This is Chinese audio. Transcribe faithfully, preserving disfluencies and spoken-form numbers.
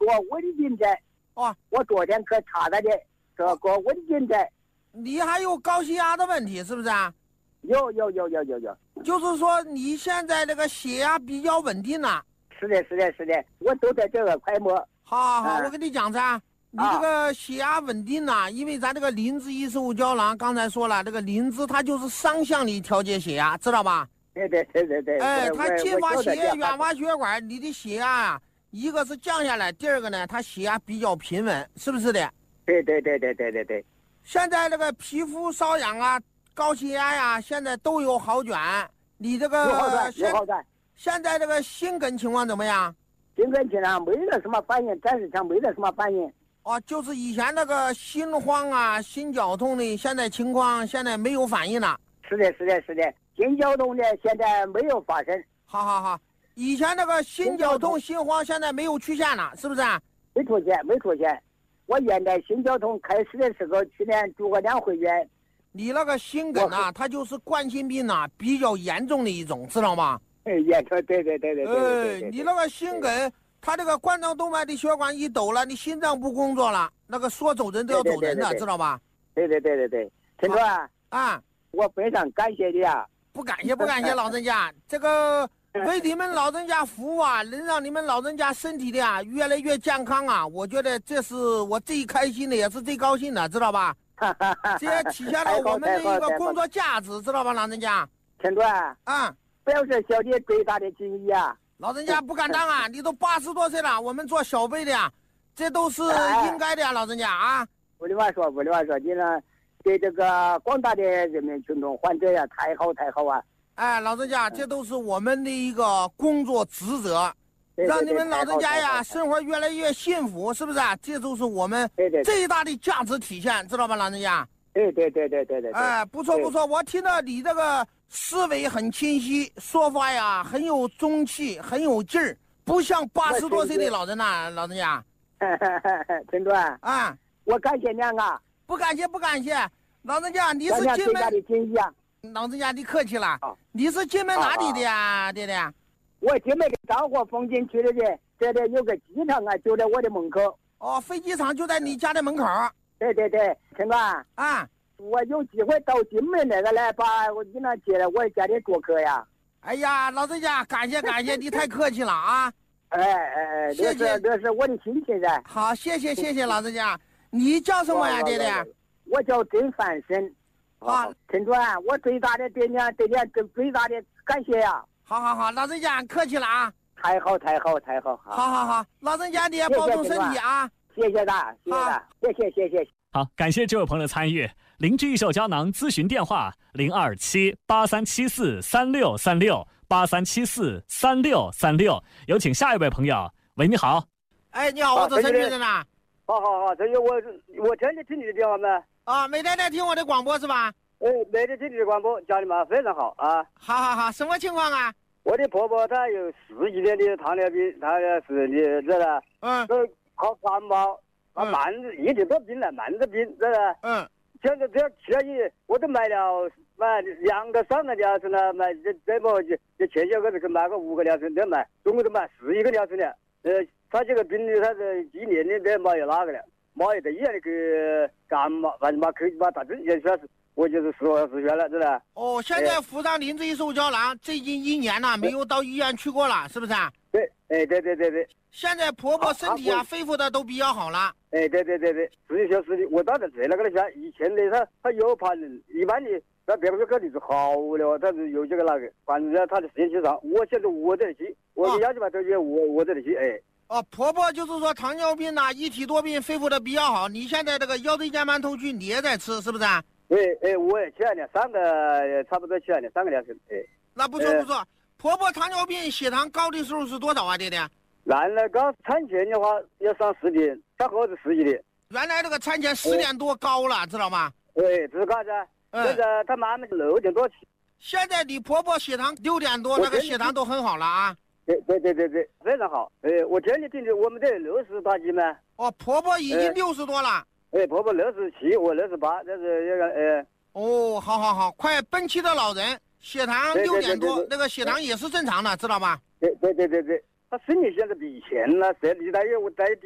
稳定在。 哦， 我昨天可查了的，这个稳定在。 你还有高血压的问题是不是啊？ 有有有有有有。 就是说你现在这个血压比较稳定了。 是的，是的，是的，我都在这个快摸。 好好好， 嗯、 我跟你讲噻，你这个血压稳定了，啊、因为咱这个磷脂一十五胶囊刚才说了，这个磷脂它就是双向的调节血压，知道吧？ 对对对对对。 哎，它近发血液、远发血管，你的血压啊，一个是降下来，第二个呢，它血压比较平稳，是不是的？ 对对对对对对对。 现在这个皮肤瘙痒啊、高血压呀，现在都有好转。你这个有好转，有好转。 现在这个心梗情况怎么样？ 心梗情况没得什么反应，暂时上没得什么反应。 哦，就是以前那个心慌啊、心绞痛的，现在情况现在没有反应了。 是的，是的，是的，心绞痛的现在没有发生。 好好好，以前那个心绞痛、心慌现在没有出现了，是不是？ 没出现，没出现。我原来心绞痛开始的时候，去年住过两回院。 你那个心梗啊，它就是冠心病啊比较严重的一种，知道吗？ 严重，对对对对对。 哎，你那个心梗，它这个冠状动脉的血管一抖了，你心脏不工作了，那个说走人都要走人的，知道吧？ 对对对对对，陈主任啊， 我非常感谢你啊！ 不感谢不感谢老人家，这个为你们老人家服务啊，能让你们老人家身体的啊越来越健康啊，我觉得这是我最开心的，也是最高兴的，知道吧？这也体现了我们的一个工作价值，知道吧，老人家？ 陈主任啊。 表示小弟最大的敬意啊！ 老人家不敢当啊，你都八十多岁了，我们做小辈的呀，这都是应该的呀，老人家啊。 不里话说，不里话说，你呢对这个广大的人民群众还这呀，太好太好啊！ 哎，老人家，这都是我们的一个工作职责，让你们老人家呀生活越来越幸福，是不是啊？这都是我们最大的价值体现，知道吧，老人家？ 对对对对对对。 哎，不错不错，我听到你这个思维很清晰，说话呀很有中气，很有劲儿，不像八十多岁的老人呐，老人家。 陈主任啊， 我感谢您啊！ 不感谢不感谢，老人家你是进门的敬意啊！ 老人家你客气了，你是进门哪里的呀，爹爹？ 我进门的张河风景区的人，这里有个机场啊，就在我的门口。 哦，飞机场就在你家的门口。 对对对，陈主任啊。 我有机会到金门那个来把我你那接来我家里做客呀！ 哎呀，老人家，感谢感谢，你太客气了啊！ 哎哎哎， 谢谢， 这是我的亲戚噻。 好，谢谢谢谢老人家，你叫什么呀，爹爹？ 我叫甄范生。 好， 陈主任，我最大的对你对你最大的感谢呀！ 好好好，老人家客气了啊！ 太好太好太好！ 好好好，老人家你也保重身体啊！ 谢谢他，谢谢他，谢谢谢谢。 好，感谢这位朋友的参与。灵芝益寿胶囊咨询电话：零二七八三七四三六三六八三七四三六三六。有请下一位朋友。喂，你好。 哎，你好，我是陈主任呐。 好好好，这是我我天天听你的电话没？ 啊，每天在听我的广播是吧？ 哎，每天听你的广播，家里嘛非常好啊。 好好好，什么情况啊？ 我的婆婆她有十几年的糖尿病，她是你知道？ 嗯。 都靠感冒。啊，慢着一直都病了，慢着病，是吧？ 嗯。 现在这去了以，我都买了买两个三个疗程了，买这这么就就前些个子买个五个疗程都买，总共都买十一个疗程了。呃，他这个病例他是几年的都没有哪个了，没有在医院里去感冒，反正把口把打针也算是，我就是实话实说了，是吧？ 哦，现在服上磷脂益寿胶囊，最近一年了，没有到医院去过了，是不是？ 对，哎，对对对对。 现在婆婆身体啊、恢复的都比较好了。 哎，对对对对，是的，就是的。我当然在那个了噻，以前的他他有怕人，一般的那别个肯定是好了，他是有这个那个，反正他的身体上，我现在我在得起，我的要求吧都是我我在得起，哎。 哦，婆婆就是说糖尿病呐、一体多病恢复的比较好。你现在这个腰椎间盘突出你也在吃，是不是？哎哎，我也吃了两三个，差不多吃了两三个疗程，哎。 那不错不错。婆婆糖尿病血糖高的时候是多少啊，爹爹？ 原来刚产前的话要上十点，产后是十一点。 原来这个产前十点多高了，知道吗？ 哎，这是干啥？现在他慢慢六点多起。 现在你婆婆血糖六点多，那个血糖都很好了啊。 对对对对对，非常好。哎，我天天听的，我们这六十八斤嘛。 哦，婆婆已经六十多了。 哎，婆婆六十七，我六十八，这是那个哎。 哦，好好好，快奔七的老人，血糖六点多，那个血糖也是正常的，知道吧？ 对对对对对，他身体现在比以前了，身体他有在